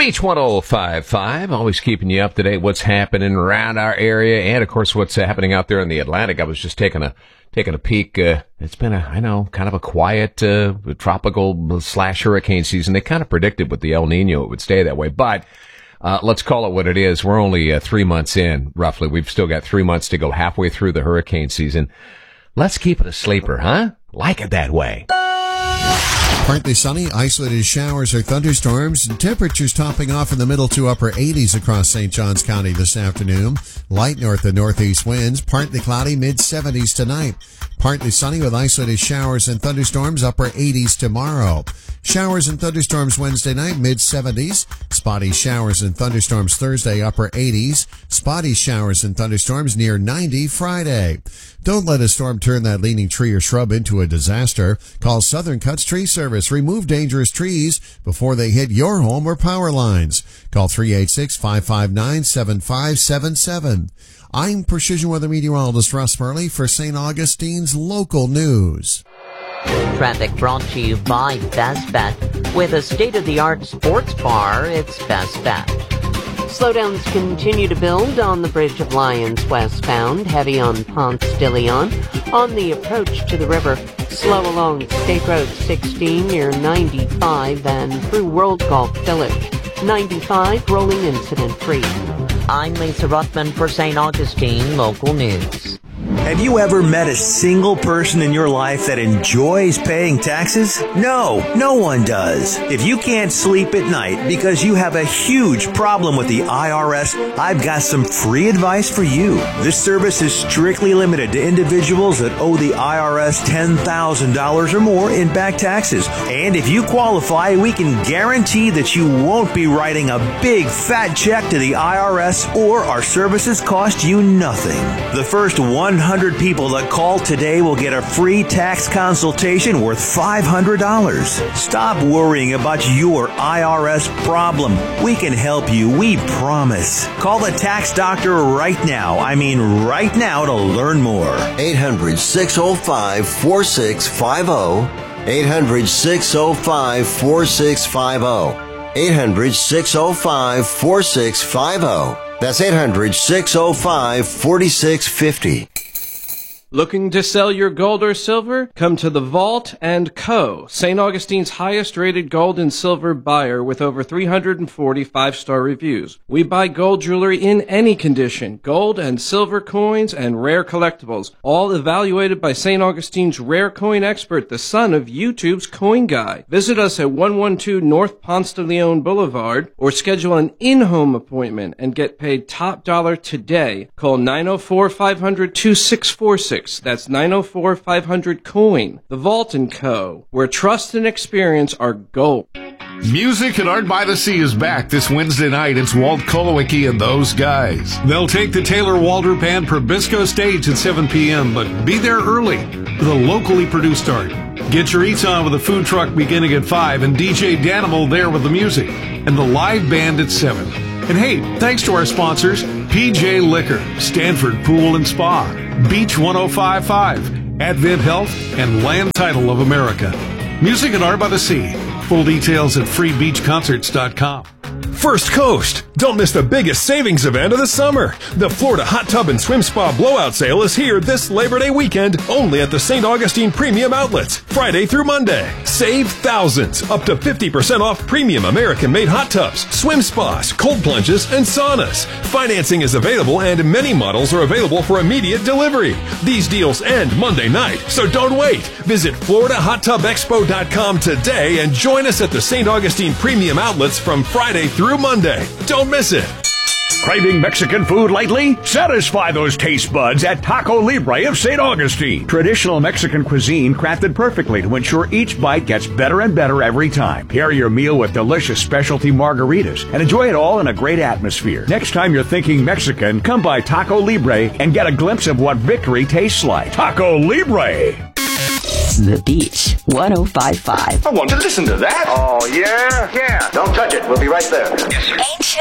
Beach 105.5, always keeping you up to date what's happening around our area and, of course, what's happening out there in the Atlantic. I was just taking a peek. It's been kind of a quiet tropical/hurricane season. They kind of predicted with the El Nino it would stay that way, but let's call it what it is. We're only 3 months in, roughly. We've still got 3 months to go, halfway through the hurricane season. Let's keep it a sleeper, huh? Like it that way. Partly sunny, isolated showers or thunderstorms, and temperatures topping off in the middle to upper 80s across St. Johns County this afternoon. Light north and northeast winds, partly cloudy, mid-70s tonight. Partly sunny with isolated showers and thunderstorms, upper 80s tomorrow. Showers and thunderstorms Wednesday night, mid-70s. Spotty showers and thunderstorms Thursday, upper 80s. Spotty showers and thunderstorms near 90 Friday. Don't let a storm turn that leaning tree or shrub into a disaster. Call Southern Cuts Tree Service. Remove dangerous trees before they hit your home or power lines. Call 386-559-7577. I'm Precision Weather Meteorologist Russ Murley for St. Augustine's Local News. Traffic brought to you by Best Bet. With a state-of-the-art sports bar, it's Best Bet. Slowdowns continue to build on the Bridge of Lions westbound, heavy on Ponce de Leon. On the approach to the river, slow along State Road 16 near 95 and through World Golf Village. 95 rolling incident-free. I'm Lisa Ruthman for St. Augustine Local News. Have you ever met a single person in your life that enjoys paying taxes? No one does. If you can't sleep at night because you have a huge problem with the IRS, I've got some free advice for you. This service is strictly limited to individuals that owe the IRS $10,000 or more in back taxes. And if you qualify, we can guarantee that you won't be writing a big fat check to the IRS or our services cost you nothing. The first 100 people that call today will get a free tax consultation worth $500. Stop worrying about your IRS problem. We can help you, we promise. Call the tax doctor right now. I mean right now to learn more. 800-605-4650. 800-605-4650. 800-605-4650. That's 800-605-4650. Looking to sell your gold or silver? Come to The Vault & Co., St. Augustine's highest-rated gold and silver buyer with over 340 five-star reviews. We buy gold jewelry in any condition, gold and silver coins and rare collectibles, all evaluated by St. Augustine's rare coin expert, the son of YouTube's Coin Guy. Visit us at 112 North Ponce de Leon Boulevard or schedule an in-home appointment and get paid top dollar today. Call 904-500-2646. That's 904-500-COIN. The Vault & Co., where trust and experience are gold. Music and Art by the Sea is back this Wednesday night. It's Walt Kolowicki and those guys. They'll take the Taylor Walder Band Probisco stage at 7 p.m., but be there early with a locally produced art. Get your eats on with a food truck beginning at 5 and DJ Danimal there with the music and the live band at 7. And hey, thanks to our sponsors, PJ Liquor, Stanford Pool and Spa, Beach 105.5, Advent Health, and Land Title of America. Music and Art by the Sea. Full details at freebeachconcerts.com. First Coast. Don't miss the biggest savings event of the summer. The Florida Hot Tub and Swim Spa Blowout Sale is here this Labor Day weekend only at the St. Augustine Premium Outlets, Friday through Monday. Save thousands, up to 50% off premium American-made hot tubs, swim spas, cold plunges, and saunas. Financing is available and many models are available for immediate delivery. These deals end Monday night, so don't wait. Visit FloridaHotTubExpo.com today and join us at the St. Augustine Premium Outlets from Friday through Monday. Don't miss it. Craving Mexican food lately? Satisfy those taste buds at Taco Libre of St. Augustine. Traditional Mexican cuisine crafted perfectly to ensure each bite gets better and better every time. Pair your meal with delicious specialty margaritas and enjoy it all in a great atmosphere. Next time you're thinking Mexican, come by Taco Libre and get a glimpse of what victory tastes like. Taco Libre. The Beach 105.5. I want to listen to that. Oh, yeah? Yeah. Don't touch it. We'll be right there. Yes, sir.